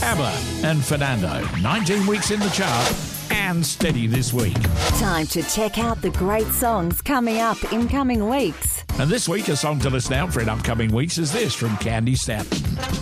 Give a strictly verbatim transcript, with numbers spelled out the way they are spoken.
ABBA and Fernando, nineteen weeks in the chart and steady this week. Time to check out the great songs coming up in coming weeks. And this week, a song to listen out for in upcoming weeks is this from Candy Stanton.